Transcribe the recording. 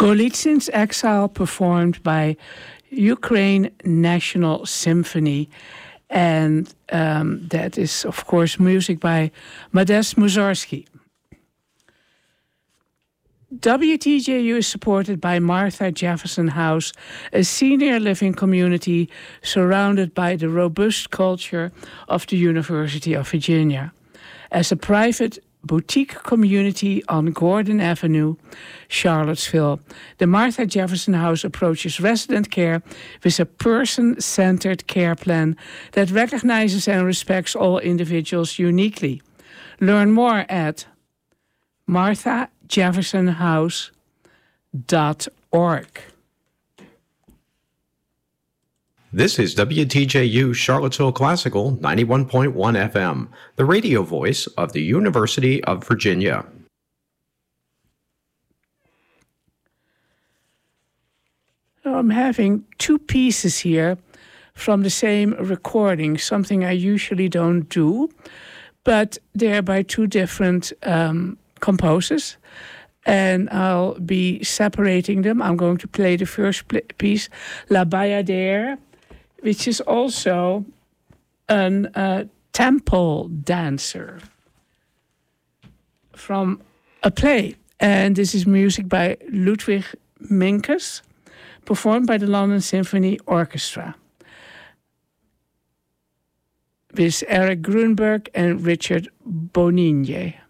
Golitsyn's Exile, performed by Ukraine National Symphony. And that is, of course, music by Modest Mussorgsky. WTJU is supported by Martha Jefferson House, a senior living community surrounded by the robust culture of the University of Virginia. As a private boutique community on Gordon Avenue, Charlottesville, the Martha Jefferson House approaches resident care with a person-centered care plan that recognizes and respects all individuals uniquely. Learn more at marthajeffersonhouse.org. This is WTJU Charlottesville Classical 91.1 FM, the radio voice of the University of Virginia. I'm having two pieces here from the same recording, something I usually don't do, but they're by two different composers, and I'll be separating them. I'm going to play the first piece, La Bayadère, which is also a temple dancer from a play. And this is music by Ludwig Minkus, performed by the London Symphony Orchestra, with Eric Grunberg and Richard Bonigne.